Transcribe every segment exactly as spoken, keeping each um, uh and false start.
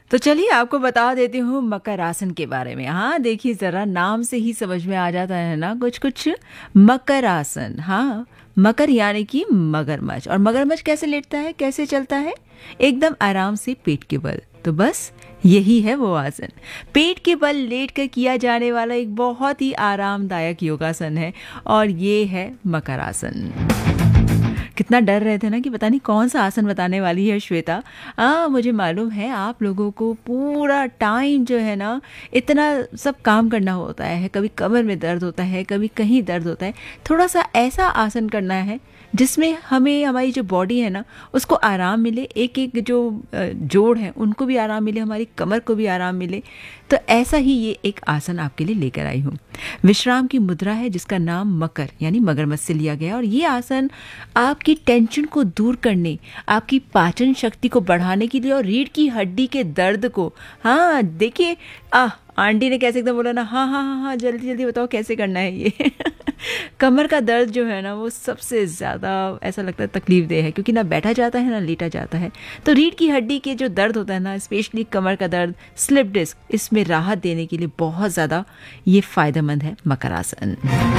तो चलिए आपको बता देती हूँ मकर आसन के बारे में। हाँ देखिए ज़रा, नाम से ही समझ में आ जाता है ना कुछ कुछ। मकर आसन, हाँ, मकर यानी कि मगरमच्छ। और मगरमच्छ कैसे लेटता है, कैसे चलता है? एकदम आराम से पेट के बल। तो बस यही है वो आसन। पेट के बल लेट कर किया जाने वाला एक बहुत ही आरामदायक योगासन है, और ये है मकर आसन। कितना डर रहे थे ना कि पता नहीं कौन सा आसन बताने वाली है श्वेता। हाँ मुझे मालूम है आप लोगों को पूरा टाइम जो है ना इतना सब काम करना होता है, कभी कमर में दर्द होता है, कभी कहीं दर्द होता है। थोड़ा सा ऐसा आसन करना है जिसमें हमें हमारी जो बॉडी है ना उसको आराम मिले, एक एक जो जोड़ है उनको भी आराम मिले, हमारी कमर को भी आराम मिले। तो ऐसा ही ये एक आसन आपके लिए लेकर आई हूँ। विश्राम की मुद्रा है जिसका नाम मकर यानी मगरमच्छ से लिया गया। और ये आसन आपकी टेंशन को दूर करने, आपकी पाचन शक्ति को बढ़ाने के लिए, और रीढ़ की हड्डी के दर्द को, हाँ देखिए, आह आंटी ने कैसे एकदम बोला ना, हाँ हाँ हाँ हाँ जल्दी जल्दी बताओ कैसे करना है ये। कमर का दर्द जो है ना वो सबसे ज़्यादा ऐसा लगता है तकलीफ देह है, क्योंकि ना बैठा जाता है ना लेटा जाता है। तो रीढ़ की हड्डी के जो दर्द होता है ना, स्पेशली कमर का दर्द, स्लिप डिस्क, इसमें राहत देने के लिए बहुत ज़्यादा ये फायदेमंद है मकर आसन।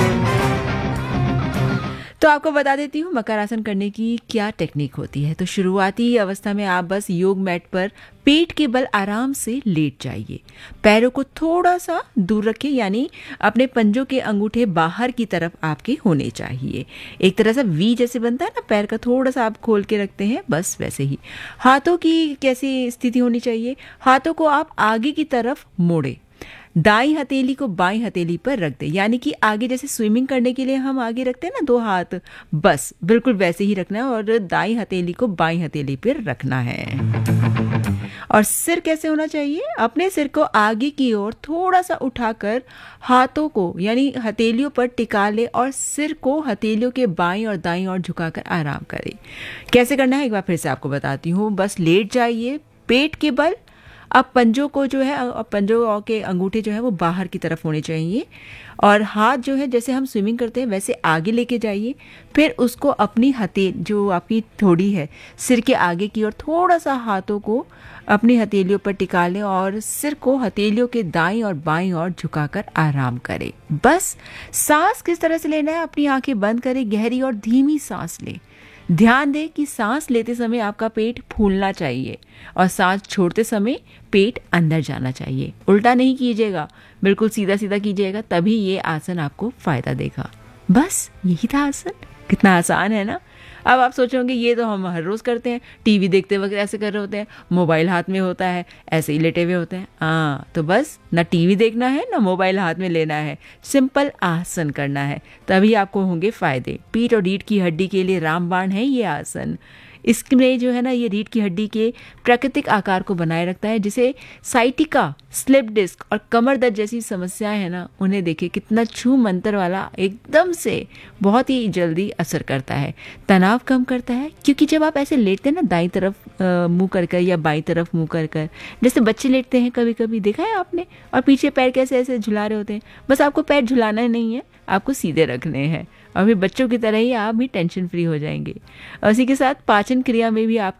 तो आपको बता देती हूँ मकर आसन करने की क्या टेक्निक होती है। तो शुरुआती अवस्था में आप बस योग मैट पर पेट के बल आराम से लेट जाइए। पैरों को थोड़ा सा दूर रखें, यानी अपने पंजों के अंगूठे बाहर की तरफ आपके होने चाहिए। एक तरह से वी जैसे बनता है ना, पैर का थोड़ा सा आप खोल के रखते हैं, बस वैसे ही। हाथों की कैसी स्थिति होनी चाहिए? हाथों को आप आगे की तरफ मोड़े, दाई हथेली को बाई हथेली पर रख दे, यानी कि आगे जैसे स्विमिंग करने के लिए हम आगे रखते हैं ना दो हाथ, बस बिल्कुल वैसे ही रखना है। और दाई हथेली को बाई हथेली पर रखना है। और सिर कैसे होना चाहिए? अपने सिर को आगे की ओर थोड़ा सा उठाकर हाथों को यानी हथेलियों पर टिका ले, और सिर को हथेलियों के बाईं और दाईं ओर झुकाकर आराम करें। कैसे करना है एक बार फिर से आपको बताती हूँ। बस लेट जाइए, पेट के बल, अब पंजों को जो है, पंजों के अंगूठे जो है वो बाहर की तरफ होने चाहिए, और हाथ जो है जैसे हम स्विमिंग करते हैं वैसे आगे लेके जाइए। फिर उसको अपनी हथेली जो आपकी थोड़ी है सिर के आगे की ओर थोड़ा सा हाथों को अपनी हथेलियों पर टिका लें, और सिर को हथेलियों के दाईं और बाईं ओर झुकाकर आराम करें। बस सांस किस तरह से लेना है? अपनी आंखें बंद करें, गहरी और धीमी सांस लें। ध्यान दें कि सांस लेते समय आपका पेट फूलना चाहिए, और सांस छोड़ते समय पेट अंदर जाना चाहिए। उल्टा नहीं कीजिएगा, बिल्कुल सीधा सीधा कीजिएगा, तभी ये आसन आपको फायदा देगा। बस यही था आसन। कितना आसान है ना। अब आप सोचोगे ये तो हम हर रोज़ करते हैं, टीवी देखते वक्त ऐसे कर रहे होते हैं, मोबाइल हाथ में होता है ऐसे ही लेटे हुए होते हैं। हाँ तो बस ना टीवी देखना है ना मोबाइल हाथ में लेना है, सिंपल आसन करना है, तभी आपको होंगे फायदे। पीठ और रीढ़ की हड्डी के लिए रामबाण है ये आसन। इसमें जो है ना ये रीढ़ की हड्डी के प्राकृतिक आकार को बनाए रखता है, जिसे साइटिका, स्लिप डिस्क और कमर दर्द जैसी समस्याएं हैं ना, उन्हें देखिए कितना छू मंतर वाला एकदम से बहुत ही जल्दी असर करता है। तनाव कम करता है, क्योंकि जब आप ऐसे लेटते हैं ना दाईं तरफ मुंह कर कर या बाईं तरफ मुंह कर कर, जैसे बच्चे लेटते हैं कभी कभी देखा है आपने, और पीछे पैर कैसे ऐसे झुला रहे होते हैं। बस आपको पैर झुलाना नहीं है, आपको सीधे रखने हैं, और फिर बच्चों की तरह ही आप भी टेंशन फ्री हो जाएंगे। और इसी के साथ पाचन क्रिया में भी आप